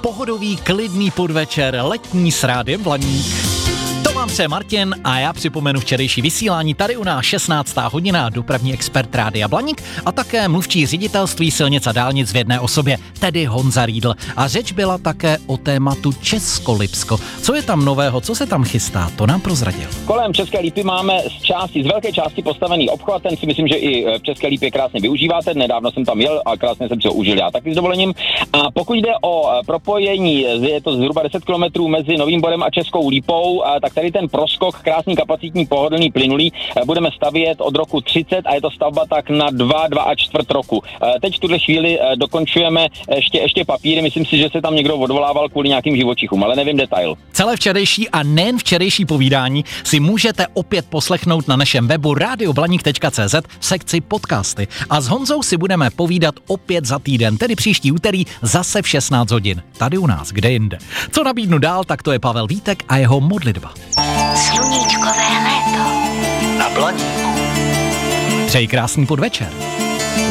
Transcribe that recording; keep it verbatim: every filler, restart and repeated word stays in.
Pohodový, klidný podvečer, letní s Rádiem Blaník. To vám přeje Martin a já připomenu včerejší vysílání tady u nás šestnáctá hodina, dopravní expert Rádia Blaník a také mluvčí ředitelství silnic a dálnic v jedné osobě, tedy Honza Riedl. A řeč byla také o tématu Česko-Lipsko. Co je tam nového, co se tam chystá, to nám prozradil. Kolem České Lípy máme z části, z velké části postavený obchvat, ten si myslím, že i v České Lípě krásně využíváte. Nedávno jsem tam jel a krásně jsem si ho užil já taky s dovolením. A pokud jde o propojení, je to zhruba deset kilometrů mezi Novým Bodem a Českou Lípou, tak tady ten proskok, krásný, kapacitní, pohodlný, plynulý, budeme stavět od roku třicet a je to stavba tak na dva, dva a čtvrt roku. Teď v tuhle chvíli dokončujeme ještě, ještě papíry, myslím si, že se tam někdo odvolával kvůli nějakým živočichům, ale nevím detail. Celé včerejší a nejen včerejší povídání si můžete opět poslechnout na našem webu radioblaník tečka cé zet v sekci podcasty. A s Honzou si budeme povídat opět za týden, tedy příští úterý zase v šestnáct hodin. Tady u nás, kde jinde. Co nabídnu dál, tak to je Pavel Vítek a jeho modlitba. Sluníčkové léto Na Blaníku. Přeji krásný podvečer.